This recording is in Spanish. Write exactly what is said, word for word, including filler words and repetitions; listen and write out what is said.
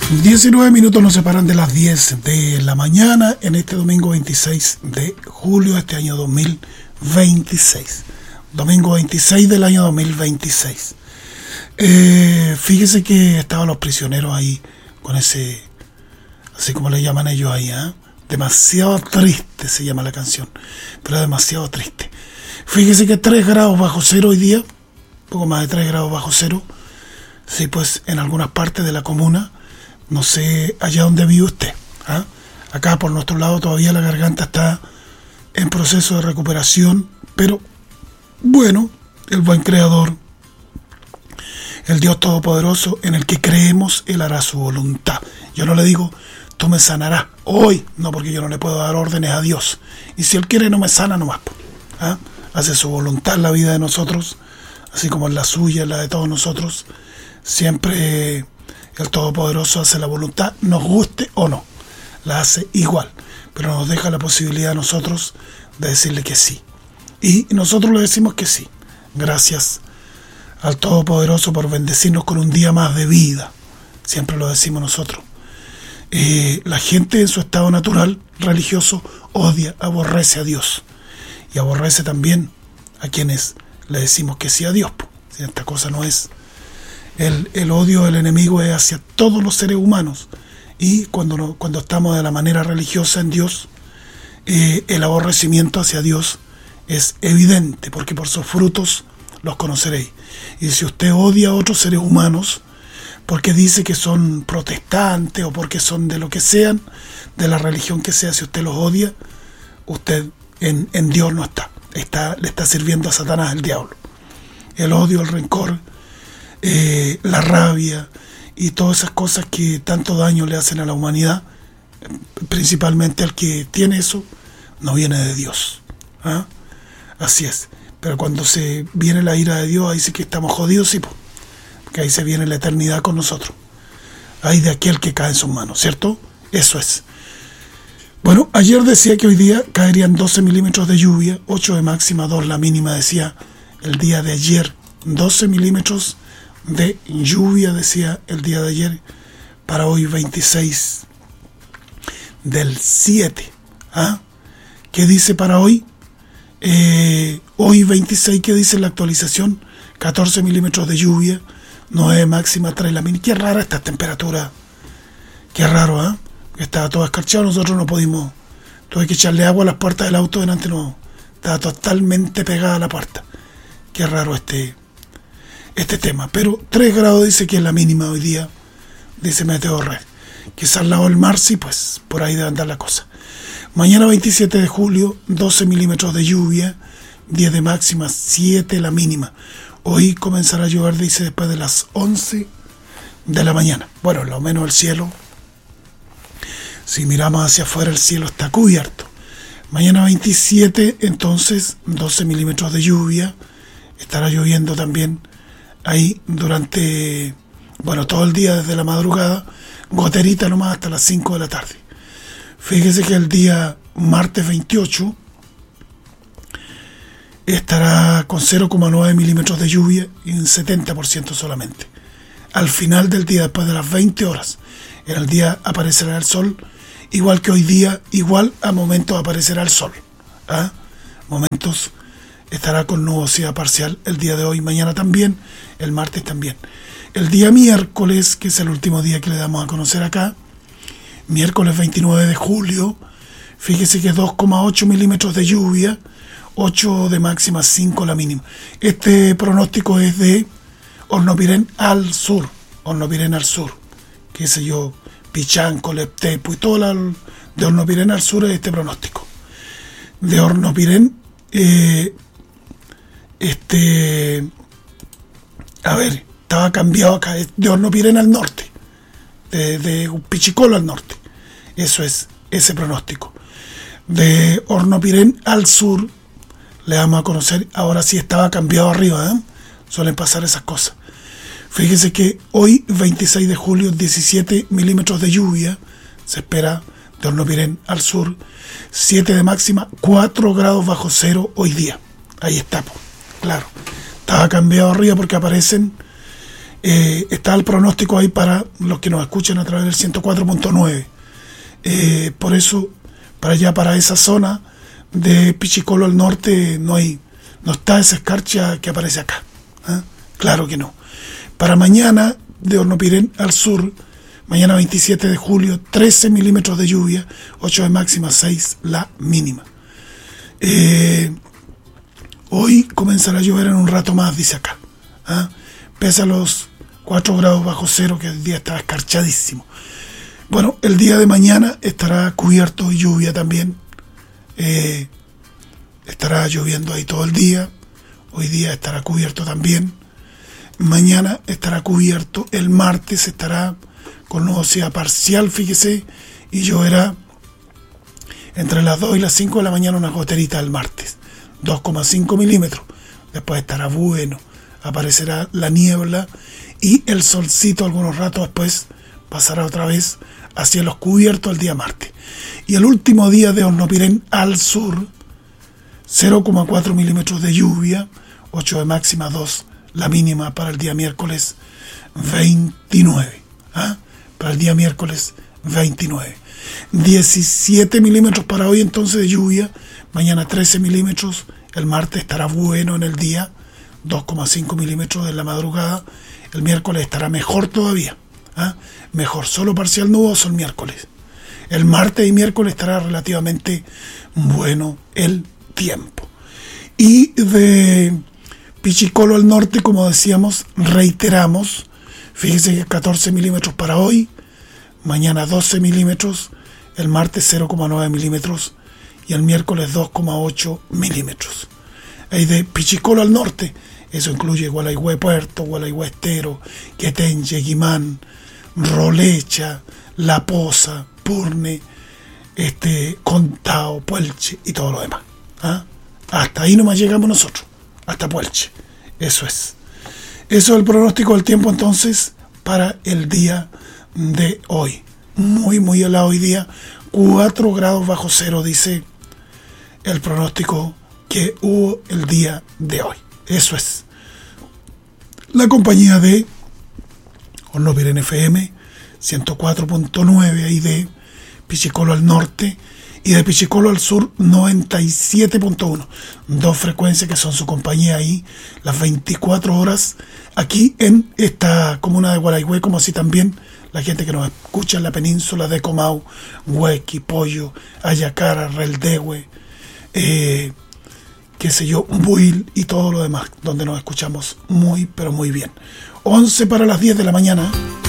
diecinueve minutos nos separan de las diez de la mañana en este domingo veintiséis de julio de este año dos mil veintiséis. Domingo veintiséis del año dos mil veintiséis. Eh, fíjese que estaban los prisioneros ahí con ese, así como le llaman ellos ahí, ¿eh? Demasiado triste se llama la canción, pero demasiado triste. Fíjese que tres grados bajo cero hoy día, poco más de tres grados bajo cero. Sí, pues en algunas partes de la comuna. No sé allá donde vive usted, ¿ah? Acá por nuestro lado todavía la garganta está en proceso de recuperación, pero bueno, el buen creador, el Dios Todopoderoso en el que creemos, Él hará su voluntad. Yo no le digo, tú me sanarás hoy, no, porque yo no le puedo dar órdenes a Dios. Y si Él quiere no me sana nomás, ¿ah? Hace su voluntad en la vida de nosotros, así como en la suya, en la de todos nosotros. Siempre el Todopoderoso hace la voluntad, nos guste o no, la hace igual, pero nos deja la posibilidad a nosotros de decirle que sí. Y nosotros le decimos que sí. Gracias al Todopoderoso por bendecirnos con un día más de vida. Siempre lo decimos nosotros. Eh, la gente en su estado natural, religioso, odia, aborrece a Dios. Y aborrece también a quienes le decimos que sí a Dios. Si esta cosa no es... El, el odio del enemigo es hacia todos los seres humanos, y cuando, no, cuando estamos de la manera religiosa en Dios, eh, el aborrecimiento hacia Dios es evidente, porque por sus frutos los conoceréis. Y si usted odia a otros seres humanos porque dice que son protestantes o porque son de lo que sean, de la religión que sea, si usted los odia, usted en, en Dios no está, está le está sirviendo a Satanás, el diablo. El odio, el rencor, Eh, la rabia y todas esas cosas que tanto daño le hacen a la humanidad, principalmente al que tiene eso, no viene de Dios, ¿ah? Así es. Pero cuando se viene la ira de Dios, ahí sí que estamos jodidos, sí, porque ahí se viene la eternidad con nosotros. Ahí de aquel que cae en sus manos, ¿cierto? Eso es. Bueno, ayer decía que hoy día caerían doce milímetros de lluvia, ocho de máxima, dos la mínima, decía el día de ayer. doce milímetros de lluvia, decía el día de ayer, para hoy veintiséis del siete. ¿Ah? ¿Qué dice para hoy? Eh, hoy veintiséis, ¿qué dice la actualización? catorce milímetros de lluvia, nueve máxima, tres la mínima. Qué rara esta temperatura. Qué raro, ¿ah? ¿eh? Estaba todo escarchado, nosotros no pudimos. Tuve que echarle agua a las puertas del auto delante, no. Estaba totalmente pegada a la puerta. Qué raro este... este tema, pero tres grados dice que es la mínima hoy día, dice Meteorred. Quizás al lado del mar, sí, pues por ahí debe andar la cosa. Mañana veintisiete de julio, doce milímetros de lluvia, diez de máxima, siete la mínima. Hoy comenzará a llover, dice, después de las once de la mañana. Bueno, lo menos el cielo, si miramos hacia afuera, el cielo está cubierto. Mañana veintisiete, entonces, doce milímetros de lluvia, estará lloviendo también ahí durante, bueno, todo el día desde la madrugada, goterita nomás hasta las cinco de la tarde. Fíjese que el día martes veintiocho estará con cero coma nueve milímetros de lluvia y un setenta por ciento solamente. Al final del día, después de las veinte horas, en el día aparecerá el sol, igual que hoy día, igual a momentos aparecerá el sol. ¿Ah? Momentos estará con nubosidad parcial el día de hoy, mañana también, el martes también. El día miércoles, que es el último día que le damos a conocer acá, miércoles veintinueve de julio, fíjese que dos coma ocho milímetros de lluvia, ocho de máxima, cinco la mínima. Este pronóstico es de Hornopirén al sur, Hornopirén al sur, qué sé yo, Pichanco, Leptepo y todo la, de Hornopirén al sur es este pronóstico. De Hornopirén, eh, este, a ver, estaba cambiado acá, de Hornopirén al norte, de, de Pichicolo al norte, eso es ese pronóstico. De Hornopirén al sur, le vamos a conocer, ahora sí estaba cambiado arriba, ¿eh? Suelen pasar esas cosas. Fíjese que hoy, veintiséis de julio, diecisiete milímetros de lluvia, se espera de Hornopirén al sur, siete de máxima, cuatro grados bajo cero hoy día. Ahí está, po. Claro. Estaba cambiado arriba porque aparecen Eh, está el pronóstico ahí para los que nos escuchan a través del ciento cuatro punto nueve. Eh, por eso, para allá, para esa zona de Pichicolo al norte, no hay, no está esa escarcha que aparece acá. ¿eh? Claro que no. Para mañana, de Hornopirén al sur, mañana veintisiete de julio, trece milímetros de lluvia, ocho de máxima, seis la mínima. Eh, hoy comenzará a llover en un rato más, dice acá. ¿eh? Pese a los cuatro grados bajo cero, que el día está escarchadísimo. Bueno, el día de mañana estará cubierto de lluvia también. Eh, estará lloviendo ahí todo el día. Hoy día estará cubierto también. Mañana estará cubierto. El martes estará con nubosidad parcial, fíjese, y lloverá entre las dos y las cinco de la mañana una goterita el martes. dos coma cinco milímetros. Después estará bueno. Aparecerá la niebla y el solcito algunos ratos después pasará otra vez hacia los cubiertos el día martes. Y el último día de Hornopirén al sur, cero coma cuatro milímetros de lluvia, ocho de máxima, dos la mínima para el día miércoles veintinueve. ¿ah? Para el día miércoles veintinueve. diecisiete milímetros para hoy entonces de lluvia, mañana trece milímetros, el martes estará bueno en el día, dos coma cinco milímetros en la madrugada, el miércoles estará mejor todavía. ¿Ah? Mejor, solo parcial nuboso el miércoles. El martes y miércoles estará relativamente bueno el tiempo. Y de Pichicolo al norte, como decíamos, reiteramos, fíjese que catorce milímetros para hoy, mañana doce milímetros, el martes cero coma nueve milímetros y el miércoles dos coma ocho milímetros. Ahí de Pichicolo al norte, eso incluye Gualeguay Puerto, Gualeguay Estero, Quetenche, Guimán, Rolecha, La Poza, Purne, este, Contao, Puelche y todo lo demás. ¿ah? Hasta ahí nomás llegamos nosotros, hasta Puelche. Eso es. Eso es el pronóstico del tiempo entonces para el día de hoy. Muy, muy helado hoy día. cuatro grados bajo cero, dice el pronóstico que hubo el día de hoy. Eso es. La compañía de Hornopirén F M, ciento cuatro punto nueve, ahí de Pichicolo al norte, y de Pichicolo al sur, noventa y siete punto uno. Dos frecuencias que son su compañía ahí, las veinticuatro horas, aquí en esta comuna de Gualeguay, como así también la gente que nos escucha en la península de Comau, Huequi, Pollo, Ayacara, Reldegue, eh, qué sé yo, Buil y todo lo demás, donde nos escuchamos muy, pero muy bien. once para las diez de la mañana.